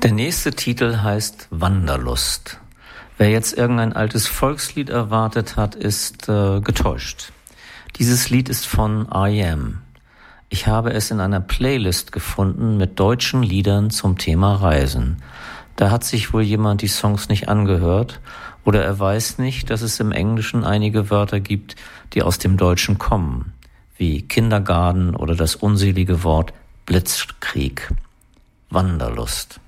Der nächste Titel heißt Wanderlust. Wer jetzt irgendein altes Volkslied erwartet hat, ist getäuscht. Dieses Lied ist von R.E.M. Ich habe es in einer Playlist gefunden mit deutschen Liedern zum Thema Reisen. Da hat sich wohl jemand die Songs nicht angehört oder er weiß nicht, dass es im Englischen einige Wörter gibt, die aus dem Deutschen kommen, wie Kindergarten oder das unselige Wort Blitzkrieg. Wanderlust.